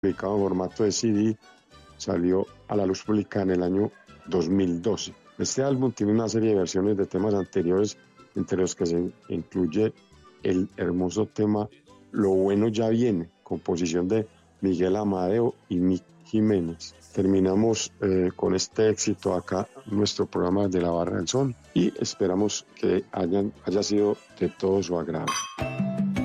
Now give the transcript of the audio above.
publicado en formato de CD, salió a la luz pública en el año 2012. Este álbum tiene una serie de versiones de temas anteriores, entre los que se incluye el hermoso tema Lo Bueno Ya Viene, composición de Miguel Amadeo y Nick Jiménez. Terminamos con este éxito acá nuestro programa de La Barra del Son y esperamos que haya sido de todo su agrado.